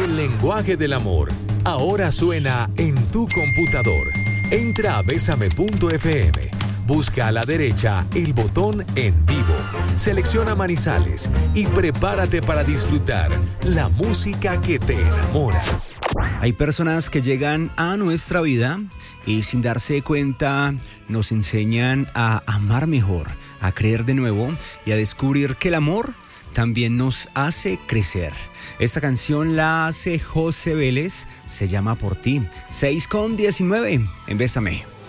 El lenguaje del amor ahora suena en tu computador. Entra a besame.fm. Busca a la derecha el botón En Vivo. Selecciona Manizales y prepárate para disfrutar la música que te enamora. Hay personas que llegan a nuestra vida y sin darse cuenta nos enseñan a amar mejor, a creer de nuevo y a descubrir que el amor también nos hace crecer. Esta canción la hace José Vélez, se llama Por Ti, 6:19 en Bésame.